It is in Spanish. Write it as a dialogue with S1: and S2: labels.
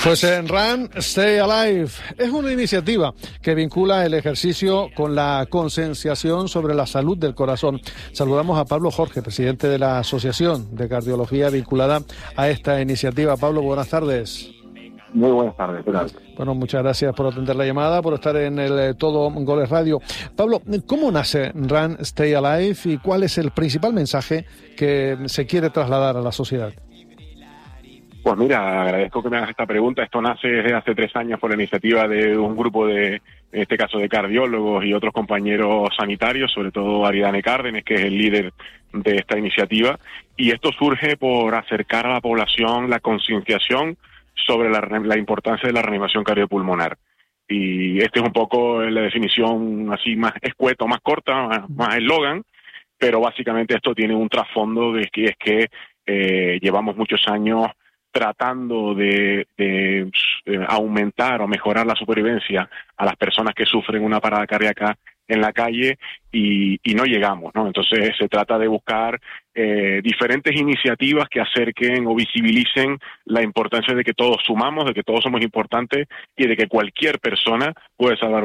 S1: Pues en Run, Stay Alive es una iniciativa que vincula el ejercicio con la concienciación sobre la salud del corazón. Saludamos a Pablo Jorge, presidente de la Asociación de Cardiología vinculada a esta iniciativa. Pablo, buenas tardes.
S2: Muy buenas tardes, ¿qué tal?
S1: Bueno, muchas gracias por atender la llamada, por estar en el Todo Goles Radio. Pablo, ¿cómo nace Run, Stay Alive y cuál es el principal mensaje que se quiere trasladar a la sociedad?
S2: Pues mira, agradezco que me hagas esta pregunta. Esto nace desde hace 3 años por la iniciativa de un grupo en este caso de cardiólogos y otros compañeros sanitarios, sobre todo Aridane Cárdenas, que es el líder de esta iniciativa. Y esto surge por acercar a la población la concienciación sobre la importancia de la reanimación cardiopulmonar. Y este es un poco la definición así más escueto, más corta, más eslogan, pero básicamente esto tiene un trasfondo de que es que llevamos muchos años tratando de aumentar o mejorar la supervivencia a las personas que sufren una parada cardíaca en la calle y no llegamos, ¿no? Entonces se trata de buscar diferentes iniciativas que acerquen o visibilicen la importancia de que todos sumamos, de que todos somos importantes y de que cualquier persona puede salvar